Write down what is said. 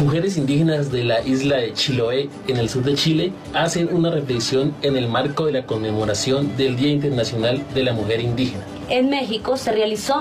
Mujeres indígenas de la isla de Chiloé, en el sur de Chile, hacen una reflexión en el marco de la conmemoración del Día Internacional de la Mujer Indígena. En México se realizó